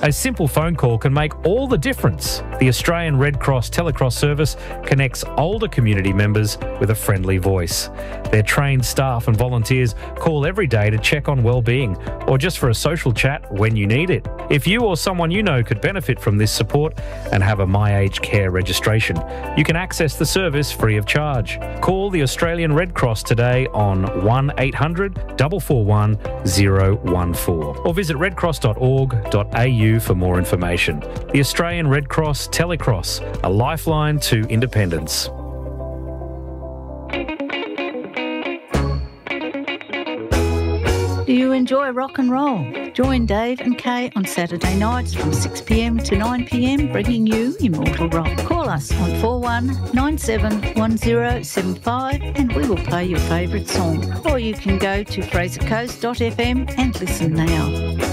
A simple phone call can make all the difference. The Australian Red Cross Telecross service connects older community members with a friendly voice. Their trained staff and volunteers call every day to check on well-being or just for a social chat when you need it. If you or someone you know could benefit from this support and have a My Aged Care registration, you can access the service free of charge. Call the Australian Red Cross today on 1800 441 014 or visit redcross.org.au for more information. The Australian Red Cross Telecross, a lifeline to independence. Do you enjoy rock and roll? Join Dave and Kay on Saturday nights from 6 p.m. to 9 p.m, bringing you immortal rock. Call us on 41971075 and we will play your favourite song. Or you can go to frasercoast.fm and listen now.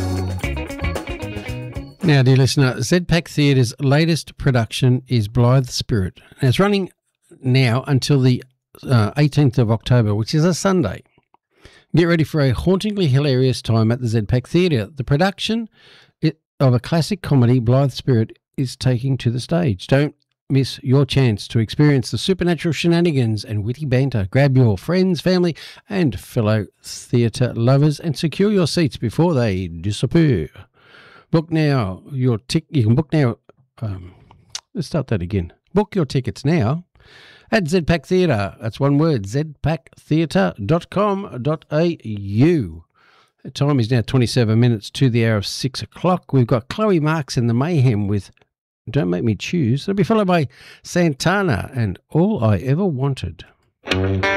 Now, dear listener, ZPAC Theatre's latest production is Blythe Spirit. And it's running now until the 18th of October, which is a Sunday. Get ready for a hauntingly hilarious time at the ZPAC Theatre. The production of a classic comedy, Blythe Spirit, is taking to the stage. Don't miss your chance to experience the supernatural shenanigans and witty banter. Grab your friends, family and fellow theatre lovers and secure your seats before they disappear. Book now. You can book now. Let's start that again. Book your tickets now at ZPAC Theatre. That's one word, zpactheatre.com.au. The time is now 27 minutes to the hour of 6 o'clock. We've got Chloe Marks and the Mayhem with Don't Make Me Choose. It'll be followed by Santana and All I Ever Wanted.